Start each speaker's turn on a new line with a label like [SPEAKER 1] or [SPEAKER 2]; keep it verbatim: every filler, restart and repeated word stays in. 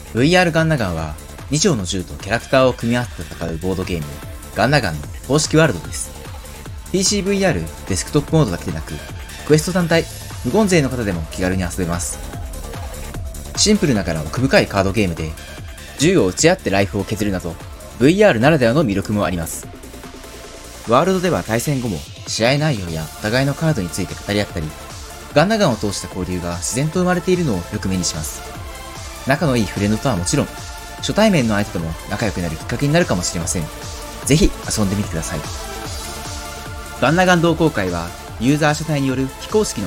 [SPEAKER 1] ブイアール ガンナガンはに丁の銃とキャラクターを組み合わせて戦うボードゲームガンナガンの公式ワールドです。 ピーシーブイアール デスクトップモードだけでなくクエスト単体無言勢の方でも気軽に遊べます。シンプルながら奥深いカードゲームで銃を撃ち合ってライフを削るなど ブイアール ならではの魅力もあります。ワールドでは対戦後も試合内容やお互いのカードについて語り合ったり、ガンナガンを通した交流が自然と生まれているのをよく目にします。仲のいいフレンドとはもちろん、初対面の相手とも仲良くなるきっかけになるかもしれません。ぜひ遊んでみてください。ガンナガン同好会はユーザー主体による非公式の